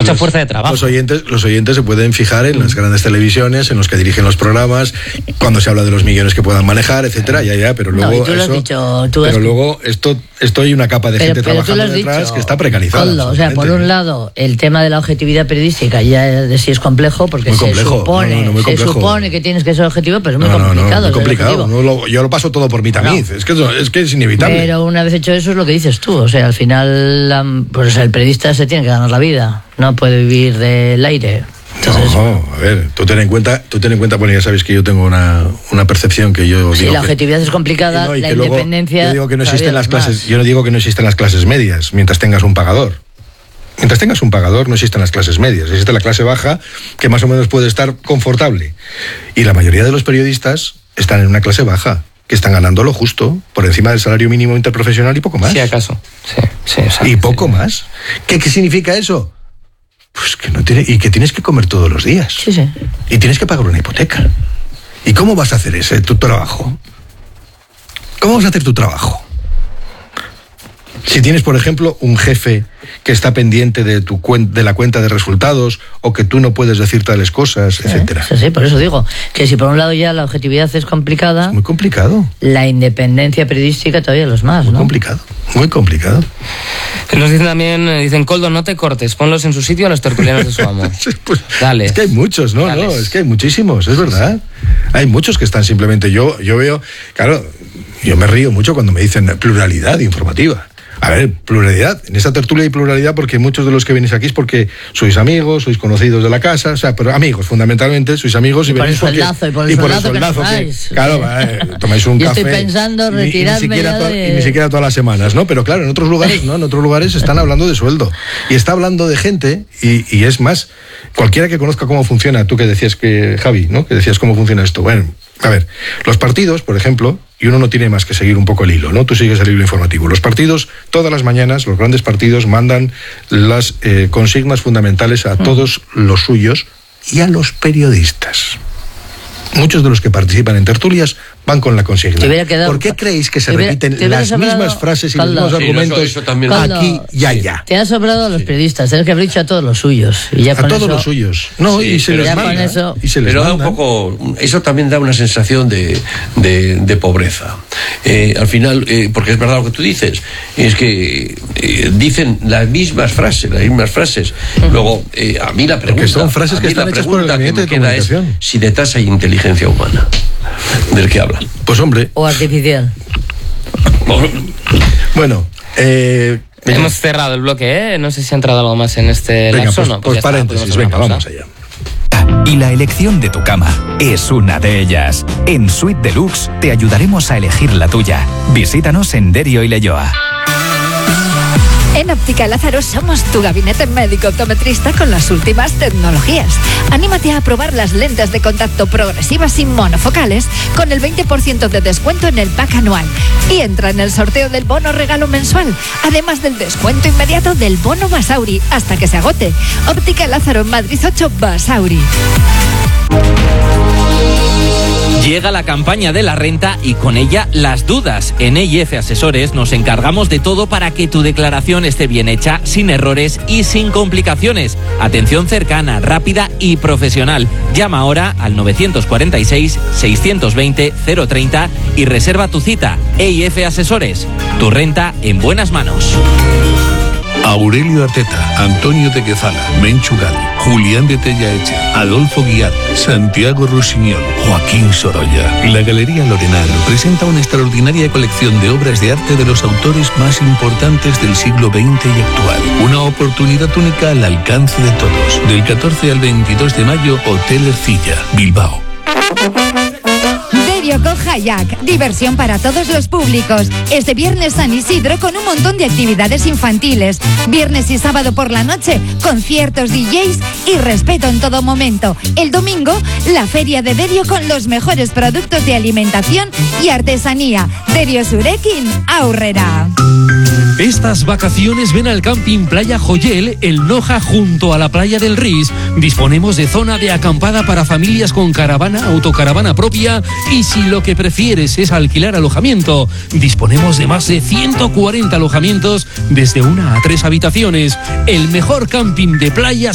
mucha fuerza de trabajo. Los oyentes se pueden fijar en las grandes televisiones, en los que dirigen los programas, cuando se habla de los millones que puedan manejar, etcétera, pero luego luego esto hay una capa de gente trabajando detrás que está precarizada. Coldo, o sea, por un lado, el tema de la objetividad periodística ya de sí es complejo, porque se supone que tienes que ser objetivo, pero es muy complicado. Muy complicado. Yo lo paso todo por mi tamiz, es que es inevitable. Pero una vez hecho eso es lo que dices tú, o sea, al final pues el periodista se tiene que ganar la vida, no puede vivir del aire. Entonces, a ver, tú ten en cuenta, bueno, ya sabes que yo tengo una percepción que yo digo la objetividad es complicada, la independencia. Yo digo que no existen las clases, yo no digo que no existen las clases medias mientras tengas un pagador. Mientras tengas un pagador no existen las clases medias, existe la clase baja que más o menos puede estar confortable. Y la mayoría de los periodistas están en una clase baja, que están ganando lo justo, por encima del salario mínimo interprofesional y poco más. Sí, acaso. Sí, y poco más. ¿Qué significa eso? Pues que no tiene, y que tienes que comer todos los días. Sí. Y tienes que pagar una hipoteca. ¿Y cómo vas a hacer tu trabajo? ¿Cómo vas a hacer tu trabajo? Si tienes, por ejemplo, un jefe que está pendiente de la cuenta de resultados, o que tú no puedes decir tales cosas, etcétera. Sí, por eso digo que si por un lado ya la objetividad es complicada, es muy complicado. La independencia periodística todavía los más, muy complicado. Nos dicen, Coldo, no te cortes, ponlos en su sitio a los tertulianos de su amo. Pues, dale. Es que hay muchos, es que hay muchísimos, es verdad. Hay muchos que están simplemente, yo veo, claro, yo me río mucho cuando me dicen pluralidad informativa. A ver, pluralidad, en esta tertulia hay pluralidad porque muchos de los que venís aquí es porque sois amigos, sois conocidos de la casa, o sea, pero amigos, fundamentalmente, sois amigos y venís por el soldazo que claro, tomáis un café. Estoy pensando retirarme y ni siquiera todas las semanas, ¿no? Pero claro, en otros lugares están hablando de sueldo. Y está hablando de gente, y es más, cualquiera que conozca cómo funciona, tú que decías que, Javi, ¿no? Que decías cómo funciona esto. Bueno, a ver, los partidos, por ejemplo, y uno no tiene más que seguir un poco el hilo, ¿no? Tú sigues el hilo informativo. Los partidos, todas las mañanas, los grandes partidos mandan las consignas fundamentales a todos los suyos y a los periodistas. Muchos de los que participan en tertulias van con la consigna. ¿Por qué creéis que se repiten las mismas frases y los mismos argumentos aquí y allá? Te ha sobrado a los periodistas, tienes que haber dicho a todos los suyos. Y ya a todos los suyos. No, y se les manda. Pero da un poco, eso también da una sensación de pobreza. Al final, porque es verdad lo que tú dices, es que dicen las mismas frases. Luego, a mí la pregunta, son frases que están hechas por el gabinete de comunicación. Es si detrás hay inteligencia humana del que habla. Pues hombre. O artificial. Bueno, hemos cerrado el bloque, ¿eh? No sé si ha entrado algo más en este lapso. Pues paréntesis, vamos allá. Y la elección de tu cama es una de ellas. En Suite Deluxe te ayudaremos a elegir la tuya. Visítanos en Derio y Leioa. En Óptica Lázaro somos tu gabinete médico optometrista con las últimas tecnologías. Anímate a probar las lentes de contacto progresivas y monofocales con el 20% de descuento en el pack anual. Y entra en el sorteo del bono regalo mensual, además del descuento inmediato del bono Basauri hasta que se agote. Óptica Lázaro en Madrid 8 Basauri. Llega la campaña de la renta y con ella las dudas. En EIF Asesores nos encargamos de todo para que tu declaración esté bien hecha, sin errores y sin complicaciones. Atención cercana, rápida y profesional. Llama ahora al 946-620-030 y reserva tu cita. EIF Asesores, tu renta en buenas manos. Aurelio Arteta, Antonio de Quezala, Menchu Gali, Julián de Tellaeche, Adolfo Guiar, Santiago Rusiñol, Joaquín Sorolla. La Galería Lorenal presenta una extraordinaria colección de obras de arte de los autores más importantes del siglo XX y actual. Una oportunidad única al alcance de todos. Del 14 al 22 de mayo, Hotel Ercilla, Bilbao. Derio con Hayak, diversión para todos los públicos. Este viernes San Isidro con un montón de actividades infantiles. Viernes y sábado por la noche, conciertos, DJs y respeto en todo momento. El domingo, la feria de Derio con los mejores productos de alimentación y artesanía. Derio Zurekin, Aurrera. Estas vacaciones ven al Camping Playa Joyel, el Noja, junto a la playa del Ris. Disponemos de zona de acampada para familias con caravana, autocaravana propia, y si lo que prefieres es alquilar alojamiento, disponemos de más de 140 alojamientos desde 1 a 3 habitaciones. El mejor camping de playas